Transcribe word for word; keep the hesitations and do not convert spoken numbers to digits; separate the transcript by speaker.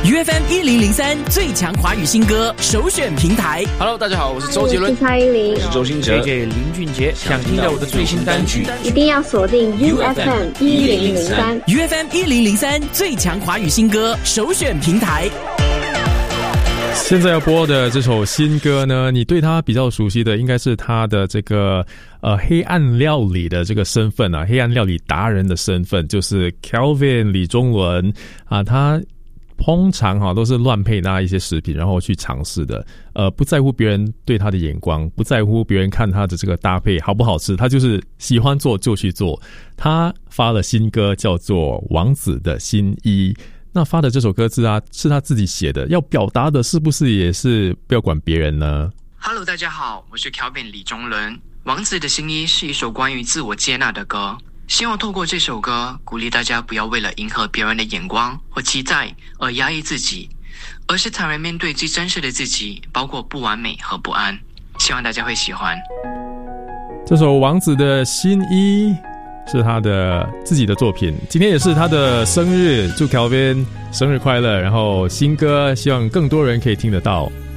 Speaker 1: U F M 一零零三最强华语新歌首选平台。
Speaker 2: Hello， 大家好，我是周杰伦，
Speaker 3: 我是蔡依林，
Speaker 2: 我是周兴哲
Speaker 4: ，J J 林俊杰。想听到我的最新单曲，
Speaker 3: 一定要锁定 U F M 一零零三
Speaker 1: U F M 一零零三最强华语新歌首选平台。
Speaker 5: 现在要播的这首新歌呢，你对他比较熟悉的应该是他的这个呃黑暗料理的这个身份啊，黑暗料理达人的身份，就是 Kelvin 李宗伦啊，他通常哈、啊、都是乱配搭一些食品，然后去尝试的，呃，不在乎别人对他的眼光，不在乎别人看他的这个搭配好不好吃，他就是喜欢做就去做。他发了新歌叫做《王子的新衣》。那发的这首歌词啊，是他自己写的，要表达的是不是也是不要管别人呢？
Speaker 6: Hello， 大家好，我是 Kelvin 李宗伦。王子的新衣是一首关于自我接纳的歌，希望透过这首歌鼓励大家不要为了迎合别人的眼光或期待而压抑自己，而是坦然面对最真实的自己，包括不完美和不安。希望大家会喜欢
Speaker 5: 这首王子的新衣，是他的自己的作品，今天也是他的生日，祝 Kelvin 生日快乐，然后新歌希望更多人可以听得到。